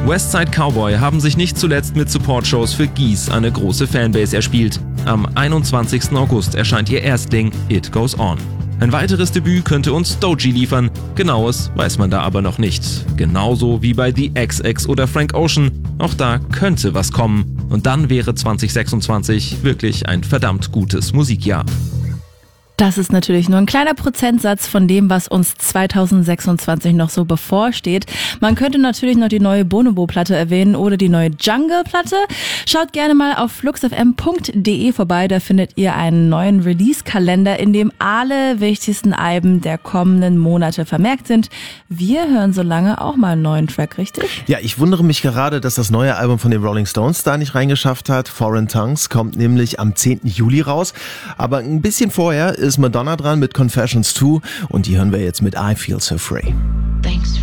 West Side Cowboy haben sich nicht zuletzt mit Support-Shows für Geese eine große Fanbase erspielt. Am 21. August erscheint ihr Erstling It Goes On. Ein weiteres Debüt könnte uns Doechii liefern, genaues weiß man da aber noch nicht. Genauso wie bei The XX oder Frank Ocean, auch da könnte was kommen. Und dann wäre 2026 wirklich ein verdammt gutes Musikjahr. Das ist natürlich nur ein kleiner Prozentsatz von dem, was uns 2026 noch so bevorsteht. Man könnte natürlich noch die neue Bonobo-Platte erwähnen oder die neue Jungle-Platte. Schaut gerne mal auf fluxfm.de vorbei, da findet ihr einen neuen Release-Kalender, in dem alle wichtigsten Alben der kommenden Monate vermerkt sind. Wir hören so lange auch mal einen neuen Track, richtig? Ja, ich wundere mich gerade, dass das neue Album von den Rolling Stones da nicht reingeschafft hat. Foreign Tongues kommt nämlich am 10. Juli raus. Aber ein bisschen vorher ist Madonna dran mit Confessions 2 und die hören wir jetzt mit I Feel So Free.